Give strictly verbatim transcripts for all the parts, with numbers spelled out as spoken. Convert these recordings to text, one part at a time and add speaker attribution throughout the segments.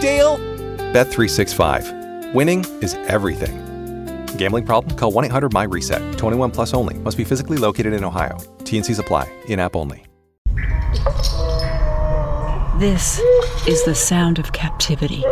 Speaker 1: Dale? Bet three sixty-five. Winning is everything. Gambling problem? Call one eight hundred my reset. twenty-one plus only. Must be physically located in Ohio. T N Cs apply. In-app only.
Speaker 2: This is the sound of captivity.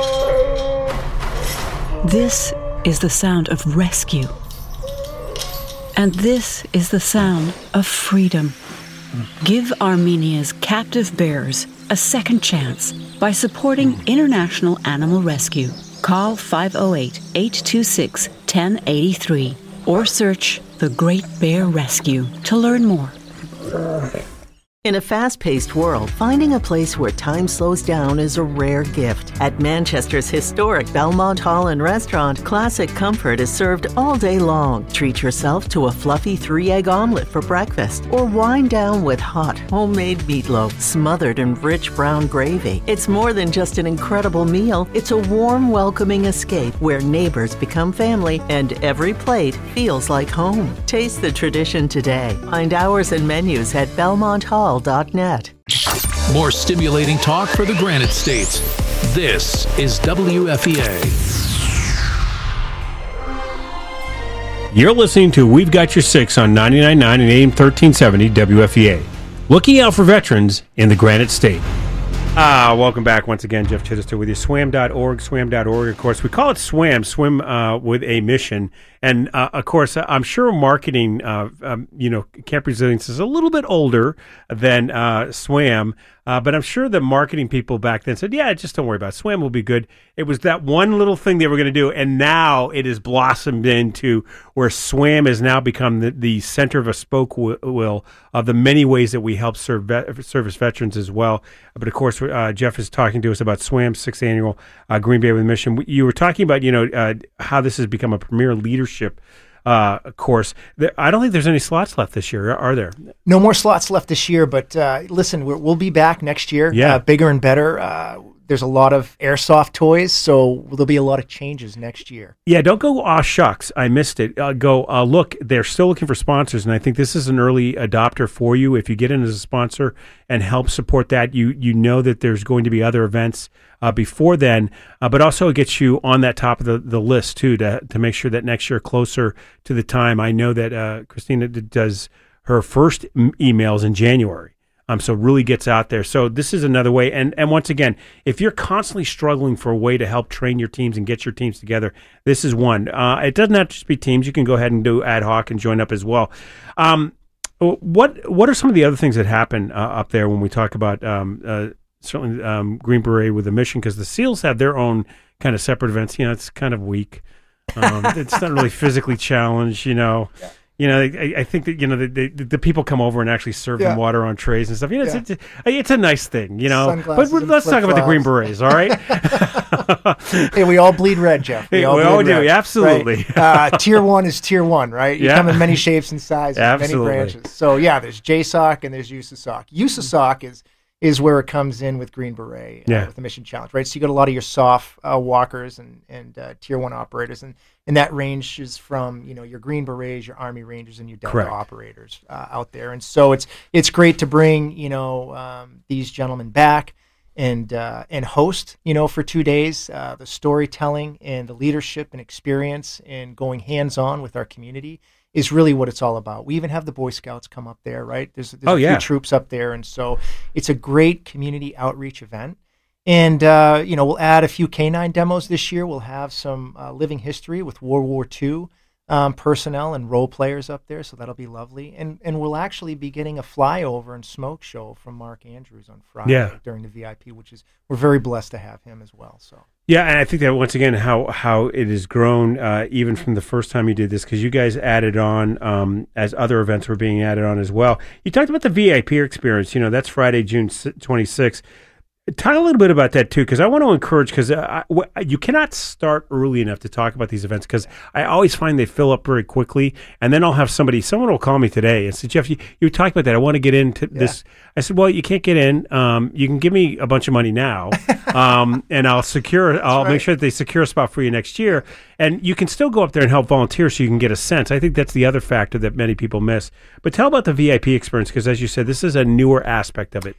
Speaker 2: This is the sound of rescue. And this is the sound of freedom. Give Armenia's captive bears a second chance by supporting International Animal Rescue. Call five oh eight, eight two six, one oh eight three or search The Great Bear Rescue to learn more.
Speaker 3: In a fast-paced world, finding a place where time slows down is a rare gift. At Manchester's historic Belmont Hall and Restaurant, classic comfort is served all day long. Treat yourself to a fluffy three-egg omelet for breakfast, or wind down with hot, homemade meatloaf smothered in rich brown gravy. It's more than just an incredible meal. It's a warm, welcoming escape where neighbors become family and every plate feels like home. Taste the tradition today. Find hours and menus at belmont hall dot net.
Speaker 4: More stimulating talk for the Granite States. This is W F E A.
Speaker 5: You're listening to We've Got Your Six on ninety-nine point nine and A M thirteen seventy W F E A. Looking out for veterans in the Granite State. Ah, welcome back once again. Jeff Chittister with you. swam dot org, swam dot org. Of course, we call it SWAM, swim uh, with a mission. And, uh, of course, I'm sure marketing, uh, um, you know, Camp Resilience is a little bit older than uh, SWAM. Uh, but I'm sure the marketing people back then said, yeah, just don't worry about it. SWAM will be good. It was that one little thing they were going to do. And now it has blossomed into where SWAM has now become the, the center of a spoke wheel of the many ways that we help serve vet, service veterans as well. But, of course, uh, Jeff is talking to us about SWAM's sixth annual uh, Green Bay with a Mission. You were talking about, you know, uh, how this has become a premier leadership Uh, course. I don't think there's any slots left this year, are there?
Speaker 6: No more slots left this year, but uh, listen, we're, we'll be back next year,
Speaker 5: yeah.
Speaker 6: uh, bigger and better. Uh, there's a lot of airsoft toys, so there'll be a lot of changes next year.
Speaker 5: Yeah, don't go, aw, shucks, I missed it. Uh, go, uh, look, they're still looking for sponsors, and I think this is an early adopter for you. If you get in as a sponsor and help support that, you you know that there's going to be other events uh, before then, uh, but also it gets you on that top of the, the list, too, to to make sure that next year, closer to the time. I know that uh, Christina d- does her first m- emails in January. Um, so really gets out there. So this is another way. And and once again, if you're constantly struggling for a way to help train your teams and get your teams together, this is one. Uh, it doesn't have to just be teams. You can go ahead and do ad hoc and join up as well. Um, what what are some of the other things that happen uh, up there when we talk about um, uh, certainly um, Green Beret with a Mission? Because the SEALs have their own kind of separate events. You know, it's kind of weak. Um, it's not really physically challenged, you know. Yeah. You know, I, I think that, you know, the, the, the people come over and actually serve
Speaker 6: yeah.
Speaker 5: them water on trays and stuff. You know,
Speaker 6: yeah.
Speaker 5: it's, it's, it's a nice thing, you know.
Speaker 6: Sunglasses
Speaker 5: but let's talk about the Green Berets, all right?
Speaker 6: Hey, we all bleed red, Jeff. We
Speaker 5: hey,
Speaker 6: all,
Speaker 5: we all do,
Speaker 6: red,
Speaker 5: absolutely.
Speaker 6: Right? Uh, tier one is tier one, right? You
Speaker 5: yeah.
Speaker 6: come in many shapes and sizes,
Speaker 5: absolutely.
Speaker 6: many branches. So, yeah, there's J SOC and there's U S A S O C. U S A S O C is is where it comes in with Green Beret, uh,
Speaker 5: yeah.
Speaker 6: with the Mission Challenge, right? So you got a lot of your soft uh, walkers and, and uh, tier one operators, and, and that ranges from, you know, your Green Berets, your Army Rangers, and your Delta
Speaker 5: Correct.
Speaker 6: operators uh, out there. And so it's it's great to bring, you know, um, these gentlemen back and uh, and host, you know, for two days, uh, the storytelling and the leadership and experience and going hands-on with our community is really what it's all about. We even have the Boy Scouts come up there, right? There's, there's
Speaker 5: oh,
Speaker 6: a few
Speaker 5: yeah.
Speaker 6: troops up there, and so it's a great community outreach event. And, uh, you know, we'll add a few K nine demos this year. We'll have some uh, living history with World War Two um, personnel and role players up there, so that'll be lovely. And and we'll actually be getting a flyover and smoke show from Mark Andrews on Friday
Speaker 5: yeah.
Speaker 6: during the V I P, which is, we're very blessed to have him as well, so.
Speaker 5: Yeah, and I think that once again, how how it has grown uh, even from the first time you did this, because you guys added on um, as other events were being added on as well. You talked about the V I P experience. You know, that's Friday, June twenty-sixth. Talk a little bit about that, too, because I want to encourage, because uh, you cannot start early enough to talk about these events, because I always find they fill up very quickly, and then I'll have somebody, someone will call me today and say, Jeff, you, you talked about that. I want to get into yeah. this. I said, well, you can't get in. Um, you can give me a bunch of money now, um, and I'll secure, I'll right. make sure that they secure a spot for you next year. And you can still go up there and help volunteer so you can get a sense. I think that's the other factor that many people miss. But tell about the V I P experience, because as you said, this is a newer aspect of it.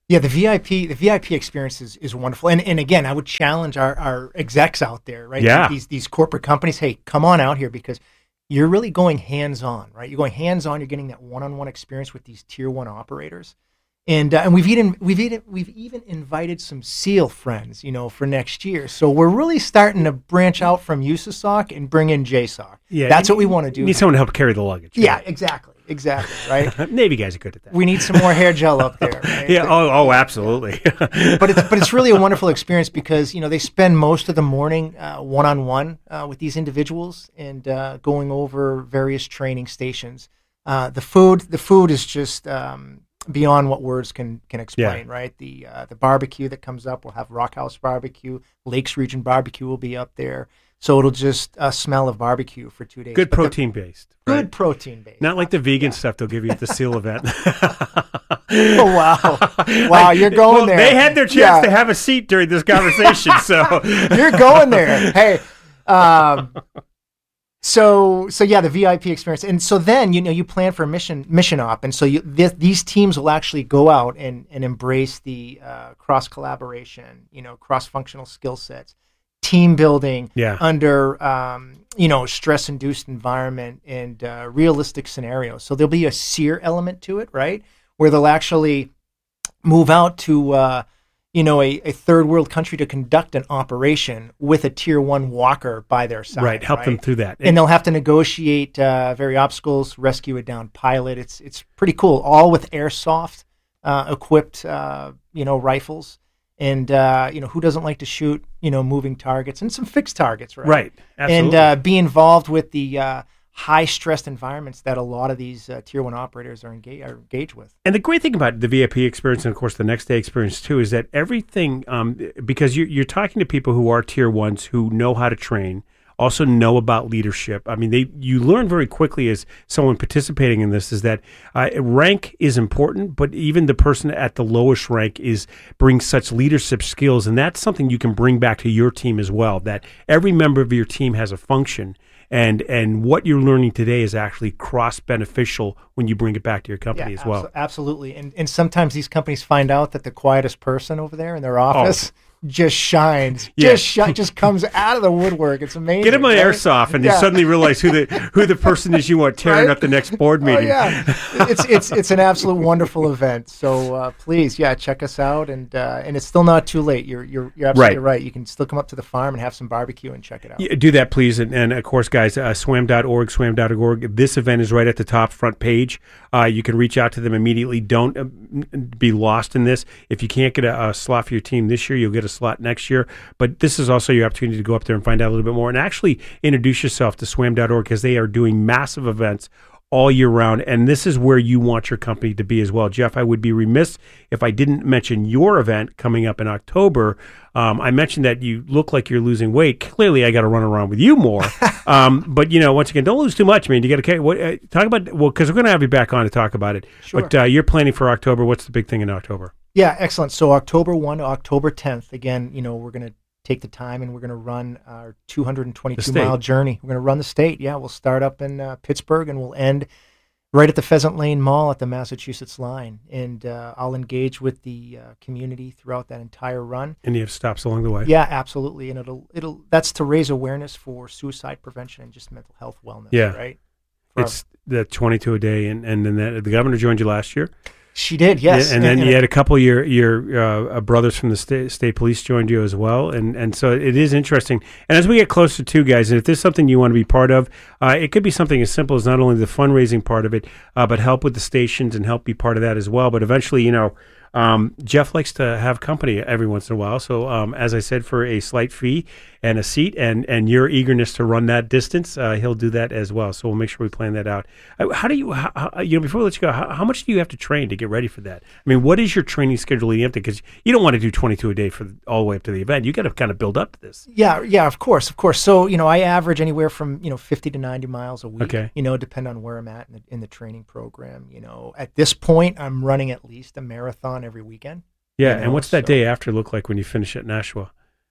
Speaker 6: Yeah, the V I P the V I P experience is, is wonderful. And and again, I would challenge our, our execs out there, right?
Speaker 5: Yeah.
Speaker 6: These these corporate companies, hey, come on out here because you're really going hands-on, right? You're going hands-on, you're getting that one-on-one experience with these tier one operators. And uh, and we've even we've even we've even invited some SEAL friends, you know, for next year. So we're really starting to branch out from U S A S O C and bring in J SOC. Yeah, that's what we want to do.
Speaker 5: You need someone to help carry the luggage.
Speaker 6: Yeah,
Speaker 5: right?
Speaker 6: exactly. Exactly, right?
Speaker 5: Navy guys are good at that.
Speaker 6: We need some more hair gel up there. Right?
Speaker 5: Yeah, oh, oh, absolutely.
Speaker 6: but it's but it's really a wonderful experience because you know they spend most of the morning uh, one-on-one uh, with these individuals and uh, going over various training stations. Uh, the food, the food is just um, beyond what words can can explain. Yeah. Right? The uh, the barbecue that comes up, we'll have Rock House Barbecue, Lakes Region Barbecue will be up there. So it'll just uh, smell of barbecue for two days.
Speaker 5: Good protein based.
Speaker 6: Good
Speaker 5: right?
Speaker 6: protein based.
Speaker 5: Not like the vegan yeah. stuff they'll give you at the SEAL event.
Speaker 6: Oh, wow. Wow, you're going
Speaker 5: well,
Speaker 6: there.
Speaker 5: They had their chance yeah. to have a seat during this conversation, so.
Speaker 6: You're going there. Hey, um, so so yeah, the V I P experience. And so then, you know, you plan for a mission mission op. And so you, th- these teams will actually go out and, and embrace the uh, cross-collaboration, you know, cross-functional skill sets. Team building
Speaker 5: yeah.
Speaker 6: under um, you know stress-induced environment and uh, realistic scenarios. So there'll be a SEER element to it, right? Where they'll actually move out to uh, you know a, a third world country to conduct an operation with a tier one walker by their side.
Speaker 5: Right, help
Speaker 6: right?
Speaker 5: them through that,
Speaker 6: and they'll have to negotiate uh, very obstacles, rescue a downed pilot. It's it's pretty cool, all with airsoft uh, equipped uh, you know rifles. And, uh, you know, who doesn't like to shoot, you know, moving targets and some fixed targets, right?
Speaker 5: Right, absolutely.
Speaker 6: And uh, be involved with the uh, high-stressed environments that a lot of these uh, Tier one operators are, engage- are engaged with.
Speaker 5: And the great thing about the V I P experience and, of course, the next day experience, too, is that everything, um, because you're, you're talking to people who are Tier ones who know how to train, also know about leadership. I mean, they you learn very quickly as someone participating in this is that uh, rank is important, but even the person at the lowest rank is brings such leadership skills, and that's something you can bring back to your team as well. That every member of your team has a function, and and what you're learning today is actually cross beneficial when you bring it back to your company
Speaker 6: yeah,
Speaker 5: as well.
Speaker 6: Abso- absolutely, and and sometimes these companies find out that the quietest person over there in their office. Oh. Just shines,
Speaker 5: yeah.
Speaker 6: just shi- just comes out of the woodwork. It's amazing.
Speaker 5: Get him an
Speaker 6: right?
Speaker 5: airsoft, and
Speaker 6: yeah.
Speaker 5: you suddenly realize who the who the person is you want tearing
Speaker 6: right?
Speaker 5: up the next board meeting.
Speaker 6: Oh, yeah, it's it's it's an absolute wonderful event. So uh, please, yeah, check us out, and uh, and it's still not too late. You're you're you're absolutely right. right. You can still come up to the farm and have some barbecue and check it out.
Speaker 5: Yeah, do that, please, and, and of course, guys, uh, swam dot org, swam dot org. This event is right at the top front page. Uh, you can reach out to them immediately. Don't uh, be lost in this. If you can't get a, a slot for your team this year, you'll get a slot next year. But this is also your opportunity to go up there and find out a little bit more and actually introduce yourself to swam dot org because they are doing massive events all year round. And this is where you want your company to be as well. Jeff, I would be remiss if I didn't mention your event coming up in October. Um, I mentioned that you look like you're losing weight. Clearly, I got to run around with you more. um, but, you know, once again, don't lose too much, man. You got to what, uh, talk about, well, because we're going to have you back on to talk about it.
Speaker 6: Sure.
Speaker 5: But uh, you're planning for October. What's the big thing in October?
Speaker 6: Yeah, excellent. So October first to October tenth, again, you know, we're going to take the time and we're going to run our two hundred twenty-two mile journey. We're going to run the state. Yeah, we'll start up in uh, Pittsburgh and we'll end right at the Pheasant Lane Mall at the Massachusetts line. And uh, I'll engage with the uh, community throughout that entire run.
Speaker 5: And you have stops along the way.
Speaker 6: Yeah, absolutely. And it'll it'll that's to raise awareness for suicide prevention and just mental health wellness.
Speaker 5: Yeah,
Speaker 6: right.
Speaker 5: For it's our, the twenty-two a day, and and then that, the governor joined you last year.
Speaker 6: She did, yes.
Speaker 5: Yeah, and, and then and you had a couple of your your uh, brothers from the state, state police joined you as well, and and so it is interesting. And as we get closer to guys, and if there's something you want to be part of, uh, it could be something as simple as not only the fundraising part of it, uh, but help with the stations and help be part of that as well. But eventually, you know, um, Jeff likes to have company every once in a while. So um, as I said, for a slight fee and a seat, and and your eagerness to run that distance, uh, he'll do that as well. So we'll make sure we plan that out. Uh, how do you, how, how, you know, before we let you go, how, how much do you have to train to get ready for that? I mean, what is your training schedule leading up to? Because you don't want to do twenty-two a day for all the way up to the event. You got to kind of build up to this.
Speaker 6: Yeah, yeah, of course, of course. So you know, I average anywhere from you know fifty to ninety miles a week.
Speaker 5: Okay.
Speaker 6: You know, depend on where I'm at in the, in the training program. You know, at this point, I'm running at least a marathon every weekend.
Speaker 5: Yeah,
Speaker 6: you know,
Speaker 5: and what's that
Speaker 6: so.
Speaker 5: day after look like when you finish at Nashua?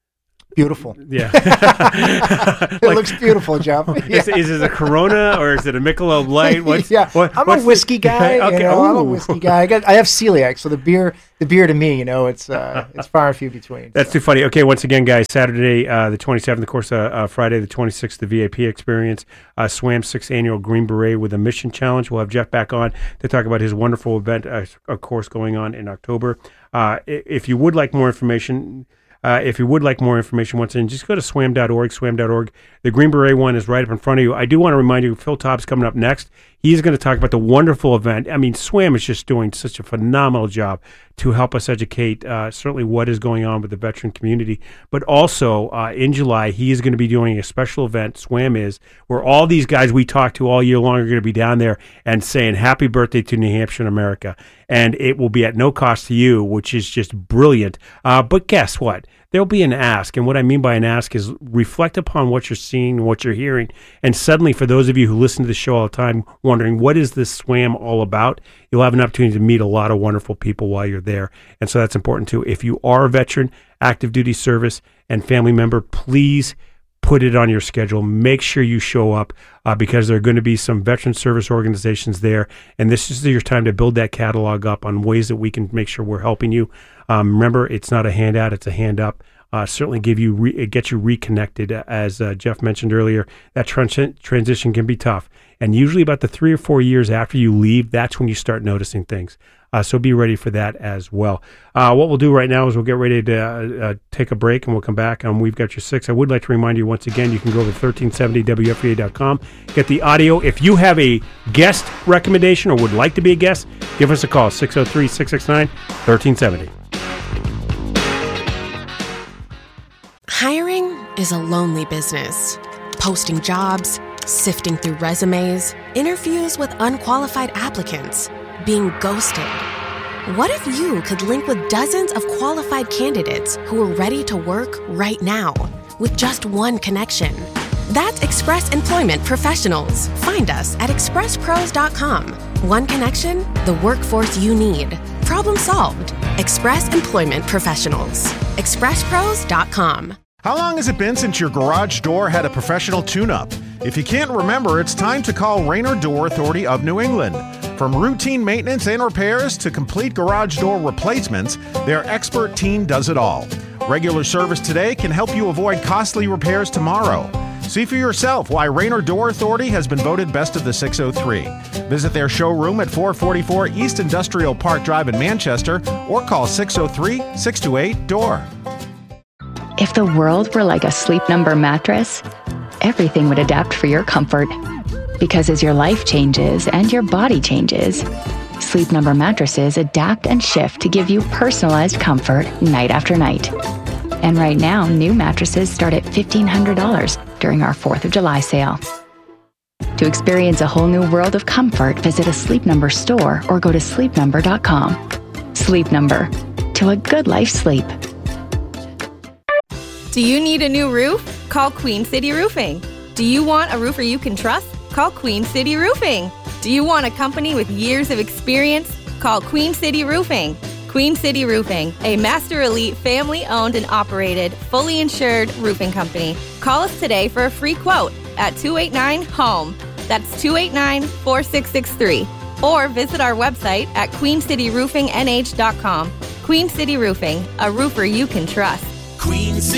Speaker 6: Beautiful.
Speaker 5: Yeah.
Speaker 6: It
Speaker 5: Like-
Speaker 6: looks beautiful, Jeff.
Speaker 5: Is, is it a Corona or is it a Michelob Light? What's,
Speaker 6: yeah,
Speaker 5: what,
Speaker 6: I'm
Speaker 5: what's
Speaker 6: a whiskey
Speaker 5: the,
Speaker 6: guy.
Speaker 5: Okay.
Speaker 6: You know, I'm a
Speaker 5: Ooh.
Speaker 6: whiskey guy. I got, I have celiac, so the beer, the beer to me, you know, it's uh, it's far and few between.
Speaker 5: That's
Speaker 6: so.
Speaker 5: too funny. Okay, once again, guys, Saturday uh, the twenty-seventh, of course, uh, uh, Friday the twenty-sixth, the V I P experience, uh, SWAM's sixth annual Green Beret with a Mission Challenge. We'll have Jeff back on to talk about his wonderful event, uh, of course, going on in October. Uh, i- if you would like more information, uh, if you would like more information, once again, just go to swam dot org, swam dot org. The Green Beret one is right up in front of you. I do want to remind you, Phil Tobbs coming up next. He's going to talk about the wonderful event. I mean, SWAM is just doing such a phenomenal job to help us educate uh, certainly what is going on with the veteran community. But also uh, in July, he is going to be doing a special event, SWAM is, where all these guys we talk to all year long are going to be down there and saying happy birthday to New Hampshire and America. And it will be at no cost to you, which is just brilliant. Uh, but guess what? There'll be an ask. And what I mean by an ask is reflect upon what you're seeing and what you're hearing. And suddenly, for those of you who listen to the show all the time, wondering what is this SWAM all about, you'll have an opportunity to meet a lot of wonderful people while you're there. And so that's important too. If you are a veteran, active duty service, and family member, please put it on your schedule. Make sure you show up uh, because there are going to be some veteran service organizations there. And this is your time to build that catalog up on ways that we can make sure we're helping you. Um, remember, it's not a handout, it's a hand up. Uh, certainly give you re- it gets you reconnected. As uh, Jeff mentioned earlier, that trans- transition can be tough. And usually about the three or four years after you leave, that's when you start noticing things. Uh, so be ready for that as well. Uh, what we'll do right now is we'll get ready to uh, uh, take a break, and we'll come back. Um, we've got your six. I would like to remind you once again, you can go to thirteen seventy W F A dot com, get the audio. If you have a guest recommendation or would like to be a guest, give us a call, six oh three, six six nine, one three seven oh.
Speaker 7: Hiring is a lonely business. Posting jobs, sifting through resumes, interviews with unqualified applicants, being ghosted. What if you could link with dozens of qualified candidates who are ready to work right now with just one connection? That's Express Employment Professionals. Find us at express pros dot com. One connection, the workforce you need. Problem solved. Express Employment Professionals. express pros dot com.
Speaker 8: How long has it been since your garage door had a professional tune-up? If you can't remember, it's time to call Raynor Door Authority of New England. From routine maintenance and repairs to complete garage door replacements, their expert team does it all. Regular service today can help you avoid costly repairs tomorrow. See for yourself why Raynor Door Authority has been voted best of the six oh three. Visit their showroom at four forty-four East Industrial Park Drive in Manchester or call six oh three, six two eight, D O O R.
Speaker 9: If the world were like a Sleep Number mattress, everything would adapt for your comfort. Because as your life changes and your body changes, Sleep Number mattresses adapt and shift to give you personalized comfort night after night. And right now, new mattresses start at fifteen hundred dollars during our fourth of July sale. To experience a whole new world of comfort, visit a Sleep Number store or go to sleep number dot com. Sleep Number. To a good life sleep.
Speaker 10: Do you need a new roof? Call Queen City Roofing. Do you want a roofer you can trust? Call Queen City Roofing. Do you want a company with years of experience? Call Queen City Roofing. Queen City Roofing, a Master Elite family-owned and operated, fully insured roofing company. Call us today for a free quote at two eight nine, HOME. That's two eight nine, four six six three. Or visit our website at queen city roofing n h dot com. Queen City Roofing, a roofer you can trust.